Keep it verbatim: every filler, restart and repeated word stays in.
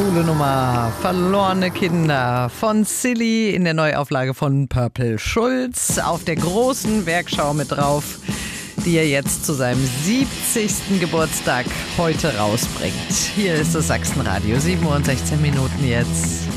Coole Nummer. Verlorene Kinder von Silly in der Neuauflage von Purple Schulz auf der großen Werkschau mit drauf, die er jetzt zu seinem siebzigsten Geburtstag heute rausbringt. Hier ist das Sachsenradio, sieben Uhr und sechzehn Minuten jetzt.